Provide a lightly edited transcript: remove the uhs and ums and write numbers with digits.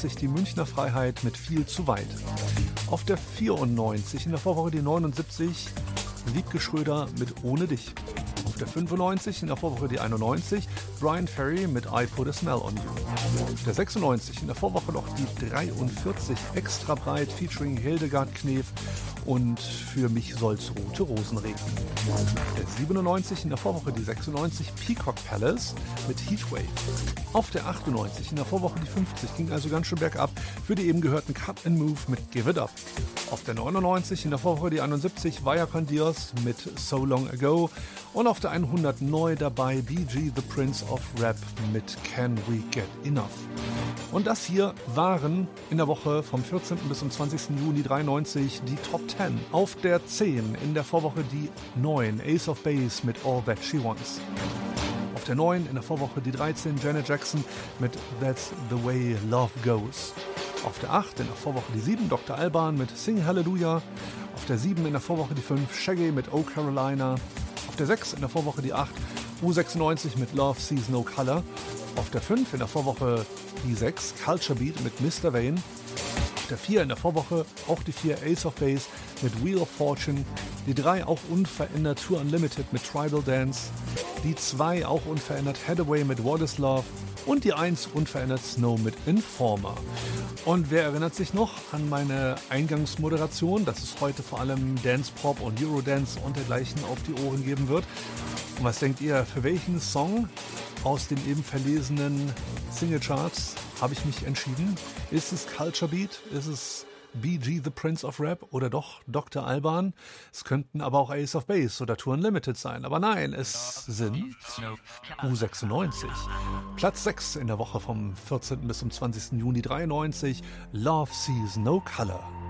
93 die Münchner Freiheit mit Viel zu weit. Auf der 94 in der Vorwoche die 79 Wiebke Schröder mit Ohne dich. Auf der 95 in der Vorwoche die 91 Brian Ferry mit I Put a Smell on You. Auf der 96 in der Vorwoche noch die 43 Extra breit featuring Hildegard Knef und Für mich soll's rote Rosen regnen. Auf der 97 in der Vorwoche die 96 Peacock Palace mit Heatwave. Auf der 98 in der Vorwoche die 50 ging also ganz schön bergab für die eben gehörten Cut and Move mit Give It Up. Auf der 99 in der Vorwoche die 71 Vaya con Dios mit So Long Ago und auf der 100 neu dabei BG The Prince of Rap mit Can We Get Enough. Und das hier waren in der Woche vom 14. bis zum 20. Juni 93 die Top 10. Auf der 10 in der Vorwoche die 9 Ace of Base mit All That She Wants. Auf der 9 in der Vorwoche die 13 Janet Jackson mit That's the Way Love Goes. Auf der 8 in der Vorwoche die 7 Dr. Alban mit Sing Hallelujah. Auf der 7 in der Vorwoche die 5 Shaggy mit Oh Carolina. Auf der 6 in der Vorwoche die 8 U96 mit Love Sees No Color. Auf der 5 in der Vorwoche die 6 Culture Beat mit Mr. Vane. Auf der 4 in der Vorwoche auch die 4 Ace of Base mit Wheel of Fortune. Die 3 auch unverändert Tour Unlimited mit Tribal Dance. Die 2 auch unverändert Hathaway mit What Is Love. Und die 1 unverändert Snow mit Informer. Und wer erinnert sich noch an meine Eingangsmoderation, dass es heute vor allem Dance Pop und Eurodance und dergleichen auf die Ohren geben wird? Und was denkt ihr, für welchen Song aus den eben verlesenen Singlecharts habe ich mich entschieden? Ist es Culture Beat? Ist es BG The Prince of Rap oder doch Dr. Alban? Es könnten aber auch Ace of Base oder Tour Unlimited sein. Aber nein, es sind U96. Platz 6 in der Woche vom 14. bis zum 20. Juni 93. Love Sees No Color.